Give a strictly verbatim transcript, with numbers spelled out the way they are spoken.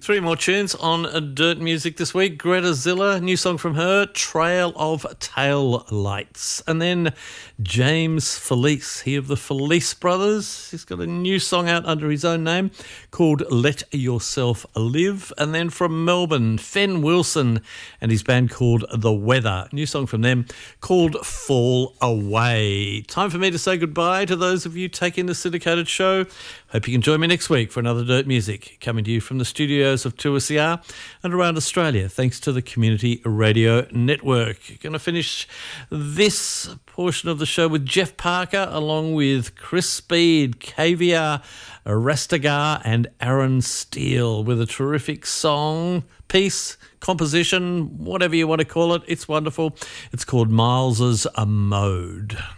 Three more tunes on Dirt Music this week. Greta Zilla, new song from her, Trail of Tail Lights. And then James Felice, he of the Felice Brothers. He's got a new song out under his own name called Let Yourself Live. And then from Melbourne, Fen Wilson and his band called The Weather. New song from them called Fall Away. Time for me to say goodbye to those of you taking the syndicated show. Hope you can join me next week for another Dirt Music, coming to you from the studios of two S E R and around Australia, thanks to the Community Radio Network. Going to finish this portion of the show with Jeff Parker, along with Chris Speed, Caviar, Rastagar and Aaron Steele, with a terrific song, piece, composition, whatever you want to call it. It's wonderful. It's called Miles's A Mode.